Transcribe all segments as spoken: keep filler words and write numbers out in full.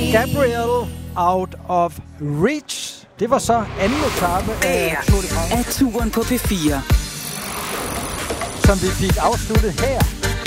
Gabriel Out of Reach. Det var så anden etape af Tour de France. Af turen på P fire. Som vi fik afsluttet her.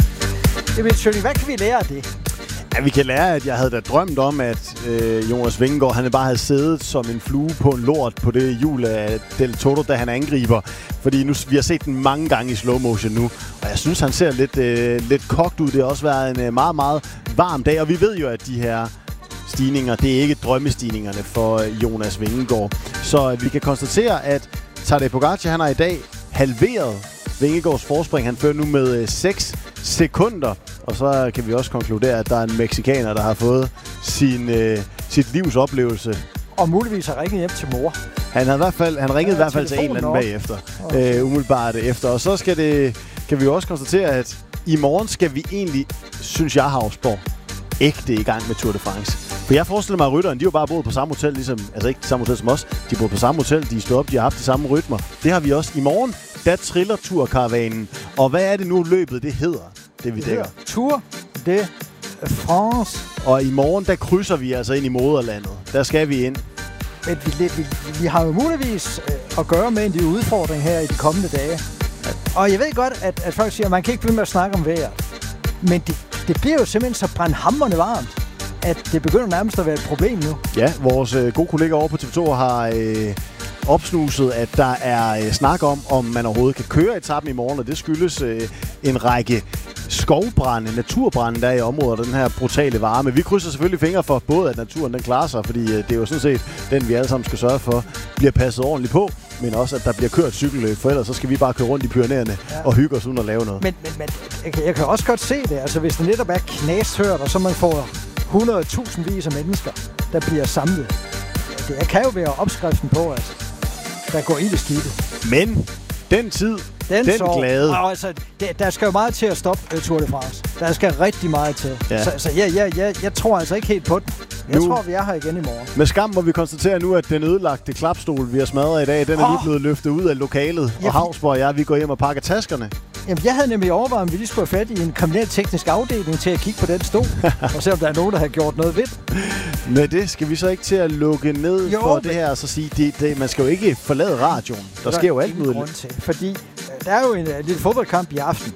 Emil Schønning, hvad kan vi lære af det? Ja, vi kan lære, at jeg havde da drømt om, at øh, Jonas Vingegaard, han bare havde siddet som en flue på en lort på det hjul af Del Toro, da han angriber. Fordi nu, vi har set den mange gange i slow motion nu, og jeg synes, han ser lidt, øh, lidt kogt ud. Det har også været en øh, meget, meget varm dag, og vi ved jo, at de her stigninger, det er ikke drømmestigningerne for øh, Jonas Vingegaard. Så øh, vi kan konstatere, at Tadej Pogacar, han har i dag halveret Vingegaards forspring. Han fører nu med øh, seks sekunder. Og så kan vi også konkludere, at der er en meksikaner, der har fået sin, øh, sit livs oplevelse. Og muligvis har ringet hjem til mor. Han havde i hvert fald, han ringede ja, i hvert fald til en eller anden bagefter. Okay. Øh, umiddelbart efter. Og så skal det, kan vi også konstatere, at i morgen skal vi egentlig, synes jeg, Havsborg, ægte i gang med Tour de France. For jeg forestiller mig, at rytteren, de har bare boet på samme hotel, ligesom, altså ikke samme hotel som os. De boede på samme hotel, de er stået op, de har haft de samme rytmer. Det har vi også i morgen. Der triller Tourkaravanen. Og hvad er det nu, løbet det hedder? Det vi det dækker. Tour de France. Og i morgen, der krydser vi altså ind i moderlandet. Der skal vi ind. Men vi, vi, vi har jo muligvis øh, at gøre med en de udfordring her i de kommende dage. Og jeg ved godt, at, at folk siger, at man kan ikke begynde med at snakke om vejret. Men det, det bliver jo simpelthen så brandhamrende varmt, at det begynder nærmest at være et problem nu. Ja, vores øh, gode kollega over på T V to har øh, opsnuset, at der er øh, snak om, om man overhovedet kan køre etappen i morgen, og det skyldes øh, en række skovbrænde, naturbrænde, der er i området, den her brutale varme. Vi krydser selvfølgelig fingre for både, at naturen den klarer sig, fordi øh, det er jo sådan set den, vi alle sammen skal sørge for, bliver passet ordentligt på, men også, at der bliver kørt cykelløb, for ellers så skal vi bare køre rundt i Pyrenæerne ja. og hygge os uden at lave noget. Men, men, men jeg, kan, jeg kan også godt se det, altså hvis det netop er knastørt, og så man får hundrede tusind vis af mennesker, der bliver samlet. Det kan jo være opskriften på, at der går i det skidte. Men den tid, den, den så, glade. Altså, det, der skal jo meget til at stoppe uh, Tour de France. Der skal rigtig meget til. Ja. Så, så ja, ja, ja, jeg tror altså ikke helt på den. Jeg nu, tror, vi er her igen i morgen. Med skam må vi konstatere nu, at den ødelagte klapstol, vi har smadret i dag, den er oh. lige blevet løftet ud af lokalet. Ja, og Havsborg og jeg, vi går hjem og pakker taskerne. Jamen, jeg havde nemlig overvejet, om vi lige skulle have fat i en kriminalteknisk afdeling til at kigge på den stol, og se, om der er nogen, der har gjort noget ved det. Med det skal vi så ikke til at lukke ned jo, for men... det her, og så sige, det, det, man skal jo ikke forlade radioen. Der, der sker jo alt muligt. Grund til, fordi der er jo en, en lille fodboldkamp i aften.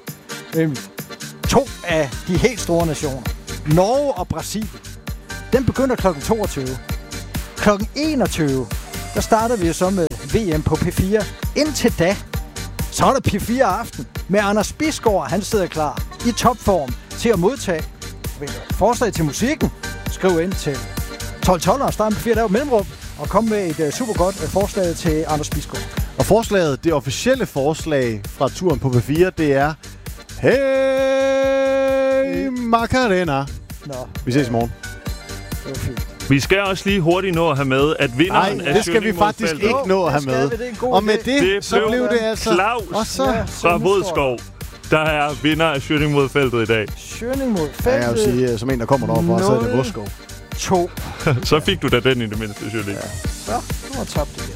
To af de helt store nationer, Norge og Brasilien, den begynder klokken toogtyve. klokken enogtyve, der starter vi jo så med V M på P fire. Indtil da, så er der P fire aften med Anders Bisgaard. Han sidder klar i topform til at modtage forslag til musikken. Skriv ind til tolv tolv og start P fire, der er jo mellemrum, og kom med et uh, super godt uh, forslag til Anders Bisgaard. Og forslaget, det officielle forslag fra turen på P fire, det er Hey Macarena. Nå, vi ses i morgen. Det var fint. Vi skal også lige hurtigt nå at have med, at vinderen Nej, af det skal vi faktisk ikke nå at have med. Det og med det, det så blev det altså... Claus så, ja, fra Vodskov, der er vinder af Schønning mod feltet i dag. Schønning mod feltet. Ja, jeg vil sige, som en, der kommer derovre, så er det Vodskov. to. Så fik du da den i det mindste, Schønning. Ja, ja, du har tabt det.